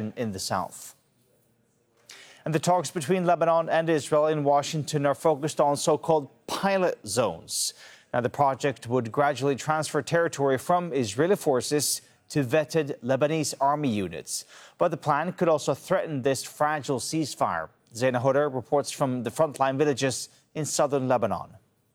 tension in the south. And the talks between Lebanon and Israel in Washington are focused on so-called pilot zones. Now, the project would gradually transfer territory from Israeli forces to vetted Lebanese army units. But the plan could also threaten this fragile ceasefire. Zaina Huder reports from the frontline villages in southern Lebanon.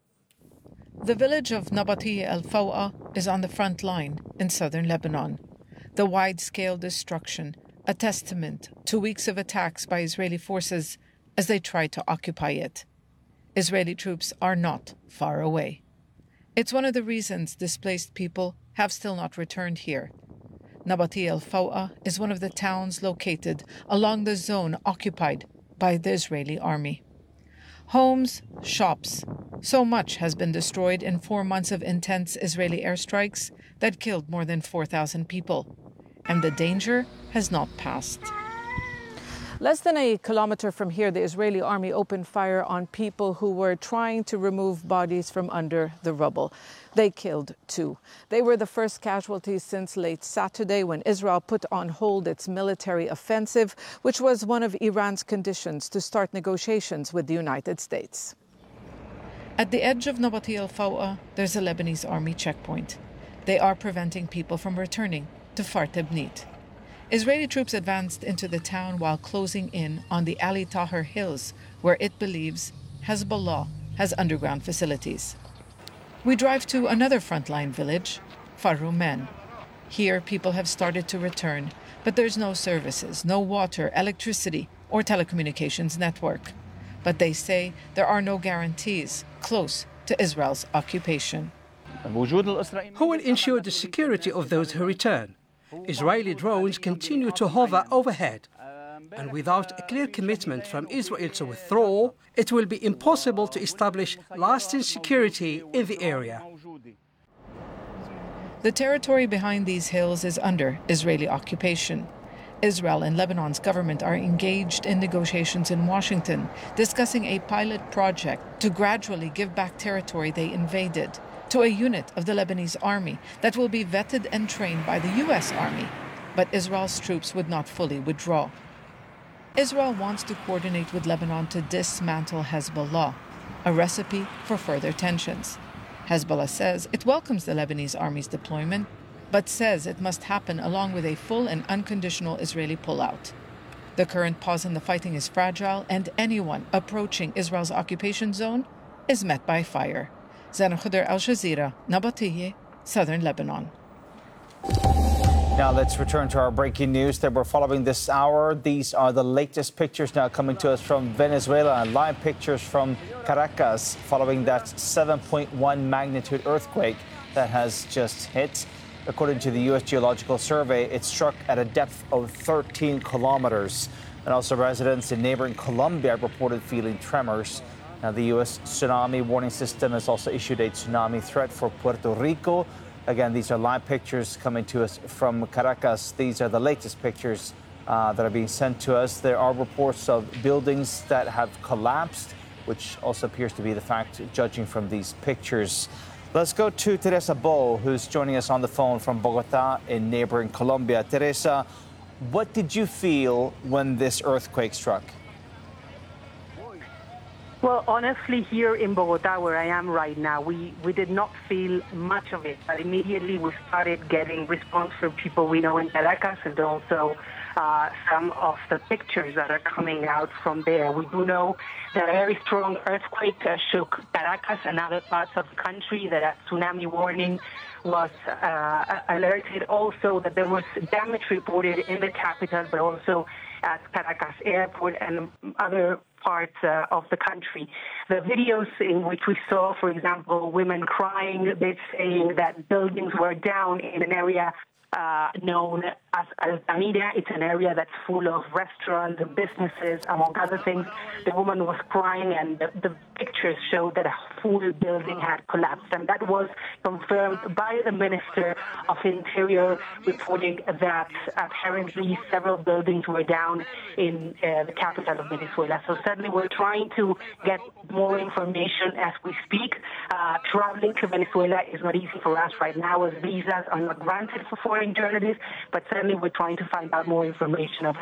The village of Nabatiya al-Fawqa is on the front line in southern Lebanon. The wide-scale destruction, a testament to weeks of attacks by Israeli forces as they try to occupy it. Israeli troops are not far away. It's one of the reasons displaced people have still not returned here. Nabatiya al-Fawqa is one of the towns located along the zone occupied by the Israeli army. Homes, shops, so much has been destroyed in 4 months of intense Israeli airstrikes that killed more than 4,000 people. And the danger has not passed. Less than a kilometer from here, the Israeli army opened fire on people who were trying to remove bodies from under the rubble. They killed 2. They were the first casualties since late Saturday when Israel put on hold its military offensive, which was one of Iran's conditions to start negotiations with the United States. At the edge of Nabatiya al-Fawqa, there's a Lebanese army checkpoint. They are preventing people from returning to Fart Ibnit. Israeli troops advanced into the town while closing in on the Ali Tahrir Hills, where it believes Hezbollah has underground facilities. We drive to another frontline village, Farrumen. Here, people have started to return, but there's no services, no water, electricity, or telecommunications network. But they say there are no guarantees close to Israel's occupation. Who will ensure the security of those who return? Israeli drones continue to hover overhead, and without a clear commitment from Israel to withdraw, it will be impossible to establish lasting security in the area. The territory behind these hills is under Israeli occupation. Israel and Lebanon's government are engaged in negotiations in Washington, discussing a pilot project to gradually give back territory they invaded to a unit of the Lebanese army that will be vetted and trained by the U.S. Army. But Israel's troops would not fully withdraw. Israel wants to coordinate with Lebanon to dismantle Hezbollah, a recipe for further tensions. Hezbollah says it welcomes the Lebanese army's deployment, but says it must happen along with a full and unconditional Israeli pullout. The current pause in the fighting is fragile, and anyone approaching Israel's occupation zone is met by fire. Zaina Huder, Al Jazeera, Nabatiya, southern Lebanon. Now let's return to our breaking news that we're following this hour. These are the latest pictures now coming to us from Venezuela, and live pictures from Caracas following that 7.1 magnitude earthquake that has just hit. According to the U.S. Geological Survey, it struck at a depth of 13 kilometers. And also residents in neighboring Colombia reported feeling tremors. Now, the U.S. tsunami warning system has also issued a tsunami threat for Puerto Rico. Again, these are live pictures coming to us from Caracas. These are the latest pictures that are being sent to us. There are reports of buildings that have collapsed, which also appears to be the fact, judging from these pictures. Let's go to Teresa Bo, who's joining us on the phone from Bogota in neighboring Colombia. Teresa, what did you feel when this earthquake struck? Well, honestly, here in Bogota, where I am right now, we did not feel much of it, but immediately we started getting response from people we know in Caracas, and also some of the pictures that are coming out from there. We do know that a very strong earthquake shook Caracas and other parts of the country, that a tsunami warning was alerted. Also, that there was damage reported in the capital, but also at Caracas Airport and other parts of the country. The videos in which we saw, for example, women crying, they're saying that buildings were down in an area known as Altamira. It's an area that's full of restaurants and businesses, among other things. The woman was crying, and the pictures showed that a full building had collapsed. And that was confirmed by the Minister of Interior, reporting that apparently several buildings were down in the capital of Venezuela. So certainly we're trying to get more information as we speak. Traveling to Venezuela is not easy for us right now, as visas are not granted for foreign journalists, but certainly we're trying to find out more information of